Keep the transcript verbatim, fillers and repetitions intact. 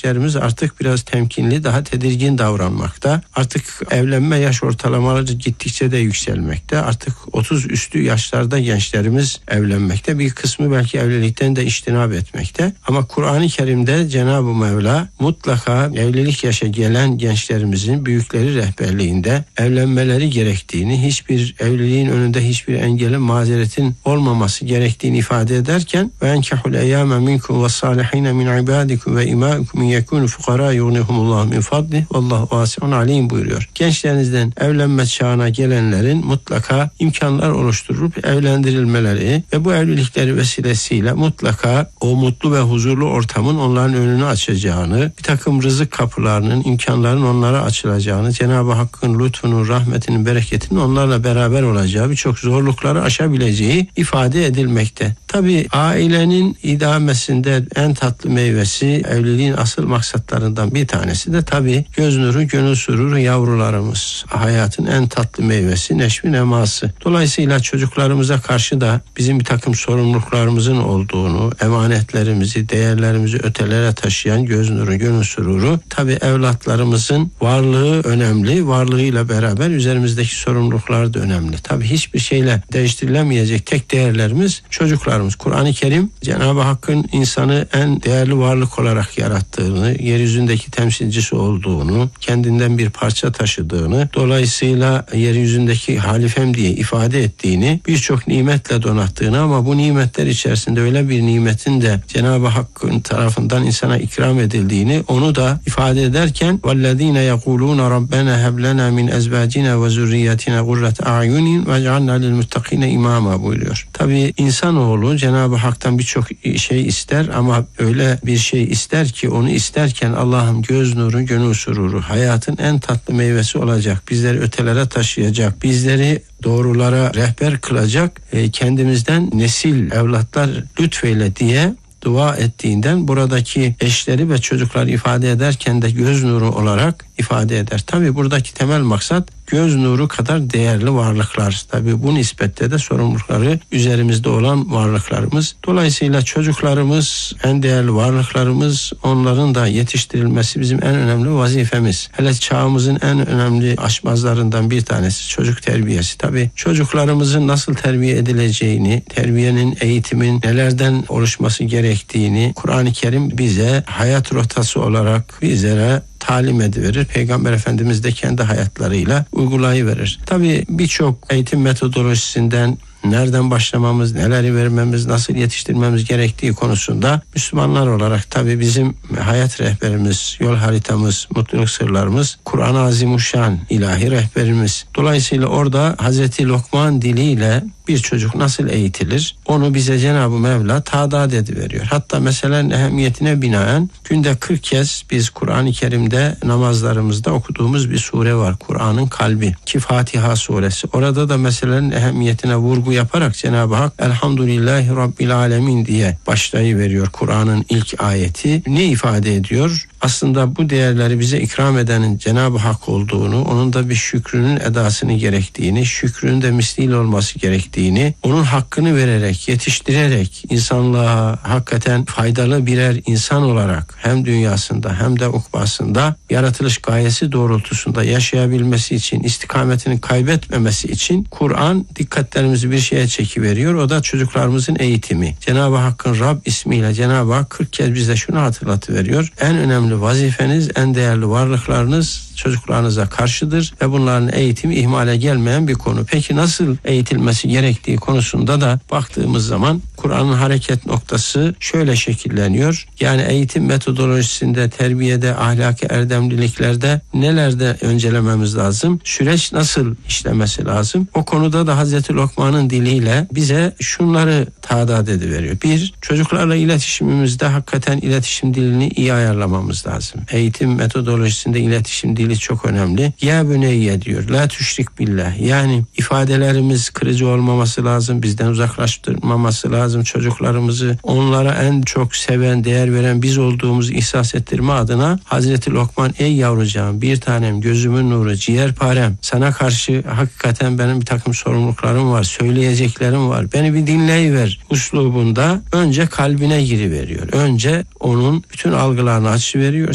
gençlerimiz artık biraz temkinli, daha tedirgin davranmakta. Artık evlenme yaş ortalamaları gittikçe de yükselmekte. Artık otuz üstü yaşlarda gençlerimiz evlenmekte. Bir kısmı belki evlilikten de iştinab etmekte. Ama Kur'an-ı Kerim'de Cenab-ı Mevla mutlaka evlilik yaşa gelen gençlerimizin büyükleri rehberliğinde evlenmeleri gerektiğini, hiçbir evliliğin önünde hiçbir engelin, mazeretin olmaması gerektiğini ifade ederken ve enkehul eyyame minkum ve salihine min ibadikum ve imaikum yekunu fukara yughnihumullahu min fadli vallahu vasi'un alim buyuruyor. Gençlerinizden evlenme çağına gelenlerin mutlaka imkanlar oluşturup evlendirilmeleri ve bu evlilikleri vesilesiyle mutlaka o mutlu ve huzurlu ortamın onların önünü açacağını, bir takım rızık kapılarının, imkanların onlara açılacağını, Cenab-ı Hakk'ın lütfunun, rahmetinin, bereketinin onlarla beraber olacağı, birçok zorlukları aşabileceği ifade edilmekte. Tabii ailenin idamesinde en tatlı meyvesi, evliliğin asıl maksatlarından bir tanesi de tabii göz nuru, gönül sururu yavrularımız. Hayatın en tatlı meyvesi, neşvi neması. Dolayısıyla çocuklarımıza karşı da bizim bir takım sorumluluklarımızın olduğunu, emanetlerimizi, değerlerimizi ötelere taşıyan göz nuru, gönül sururu. Tabii evlatlarımızın varlığı önemli. Varlığıyla beraber üzerimizdeki sorumluluklar da önemli. Tabii hiçbir şeyle değiştirilemeyecek tek değerlerimiz çocuklarımız. Kur'an-ı Kerim Cenab-ı Hakk'ın insanı en değerli varlık olarak yarattığını, yeryüzündeki temsilcisi olduğunu, kendinden bir parça taşıdığını, dolayısıyla yeryüzündeki halifem diye ifade ettiğini, birçok nimetle donattığını ama bu nimetler içerisinde öyle bir nimetin de Cenab-ı Hakk'ın tarafından insana ikram edildiğini, onu da ifade ederken وَالَّذ۪ينَ يَقُولُونَ رَبَّنَا هَبْ لَنَا مِنْ اَزْبَاجِنَا وَزُرِّيَّتِنَا قُرَّةَ اَعْيُنٍ وَاجْعَلْنَا لِلْمُتَّقِينَ imama buyuruyor. Tabii insanoğlu Cenab-ı Hak'tan birçok şey ister ama öyle bir şey ister ki onu isterken Allah'ım göz nuru, gönül sururu, hayatın en tatlı meyvesi olacak, bizleri ötelere taşıyacak, bizleri doğrulara rehber kılacak, kendimizden nesil, evlatlar lütfeyle diye dua ettiğinden buradaki eşleri ve çocukları ifade ederken de göz nuru olarak ifade eder. Tabii buradaki temel maksat göz nuru kadar değerli varlıklar. Tabii bu nispette de sorumlulukları üzerimizde olan varlıklarımız. Dolayısıyla çocuklarımız en değerli varlıklarımız, onların da yetiştirilmesi bizim en önemli vazifemiz. Hele çağımızın en önemli aşmazlarından bir tanesi çocuk terbiyesi. Tabii çocuklarımızın nasıl terbiye edileceğini, terbiyenin, eğitimin nelerden oluşması gerektiğini Kur'an-ı Kerim bize hayat rotası olarak bizlere talim ediverir. Peygamber Efendimiz de kendi hayatlarıyla uygulayıverir. Tabii birçok eğitim metodolojisinden nereden başlamamız, neleri vermemiz, nasıl yetiştirmemiz gerektiği konusunda Müslümanlar olarak tabii bizim hayat rehberimiz, yol haritamız, mutluluk sırlarımız Kur'an-ı Azimuşşan, ilahi rehberimiz. Dolayısıyla orada Hazreti Lokman diliyle bir çocuk nasıl eğitilir? Onu bize Cenab-ı Mevla tadat ediveriyor. Hatta meselenin ehemmiyetine binaen günde kırk kez biz Kur'an-ı Kerim'de namazlarımızda okuduğumuz bir sure var. Kur'an'ın kalbi ki Fatiha suresi. Orada da meselenin ehemmiyetine vurgu yaparak Cenab-ı Hak Elhamdülillahi Rabbil Alemin diye başlayıveriyor Kur'an'ın ilk ayeti. Ne ifade ediyor? Aslında bu değerleri bize ikram edenin Cenab-ı Hak olduğunu, onun da bir şükrünün edasını gerektiğini, şükrünün de misliyle olması gerektiğini, onun hakkını vererek, yetiştirerek insanlığa hakikaten faydalı birer insan olarak hem dünyasında hem de ukbasında yaratılış gayesi doğrultusunda yaşayabilmesi için, istikametini kaybetmemesi için Kur'an dikkatlerimizi bir şeye çekiveriyor. O da çocuklarımızın eğitimi. Cenab-ı Hakk'ın Rab ismiyle Cenab-ı Hak kırk kez bize şunu hatırlatıveriyor. En önemli vazifeniz, en değerli varlıklarınız çocuklarınıza karşıdır ve bunların eğitimi ihmale gelmeyen bir konu. Peki nasıl eğitilmesi gerektiği konusunda da baktığımız zaman Kur'an'ın hareket noktası şöyle şekilleniyor. Yani eğitim metodolojisinde, terbiyede, ahlaki erdemliliklerde nelerde öncelememiz lazım? Süreç nasıl işlemesi lazım? O konuda da Hazreti Lokman'ın diliyle bize şunları tadat ediveriyor. Bir, çocuklarla iletişimimizde hakikaten iletişim dilini iyi ayarlamamız lazım. Eğitim metodolojisinde iletişim dili çok önemli. Ya büneyye diyor. La tüşrik billah. Yani ifadelerimiz kırıcı olmaması lazım. Bizden uzaklaştırmaması lazım çocuklarımızı. Onlara en çok seven, değer veren biz olduğumuzu ihsas ettirme adına Hazreti Lokman ey yavrucağım, bir tanem, gözümün nuru, ciğerparem, sana karşı hakikaten benim bir takım sorumluluklarım var, söyleyeceklerim var. Beni bir dinleyiver uslubunda önce kalbine giriveriyor. Önce onun bütün algılarını açıveriyor.